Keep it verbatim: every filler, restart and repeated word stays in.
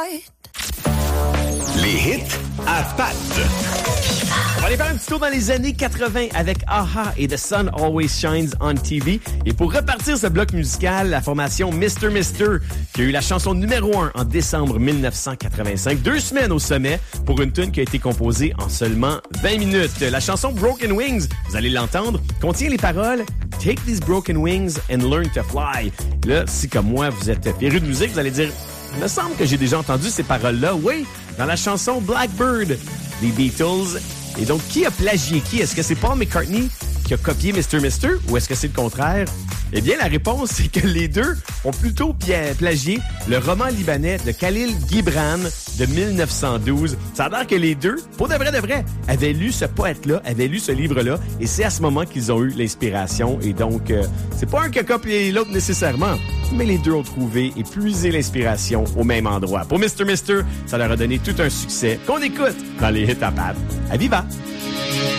right. Les hits à Pat. On va aller faire un petit tour dans les années quatre-vingt avec A-ha et The Sun Always Shines on T V. Et pour repartir ce bloc musical, la formation mister mister qui a eu la chanson numéro un en décembre mille neuf cent quatre-vingt-cinq, deux semaines au sommet pour une tune qui a été composée en seulement vingt minutes. La chanson Broken Wings, vous allez l'entendre, contient les paroles « Take these broken wings and learn to fly ». Là, si comme moi, vous êtes féru de musique, vous allez dire « Il me semble que j'ai déjà entendu ces paroles-là. » Oui, dans la chanson Blackbird des Beatles. Et donc, qui a plagié qui? Est-ce que c'est Paul McCartney qui a copié mister mister ou est-ce que c'est le contraire? Eh bien, la réponse, c'est que les deux ont plutôt plagié le roman libanais de Khalil Gibran de mille neuf cent douze. Ça a l'air que les deux, pour de vrai de vrai, avaient lu ce poète-là, avaient lu ce livre-là, et c'est à ce moment qu'ils ont eu l'inspiration. Et donc, euh, c'est pas un qui a copié l'autre nécessairement, mais les deux ont trouvé et puisé l'inspiration au même endroit. Pour mister mister, ça leur a donné tout un succès qu'on écoute dans les hits à Pat. À Viva!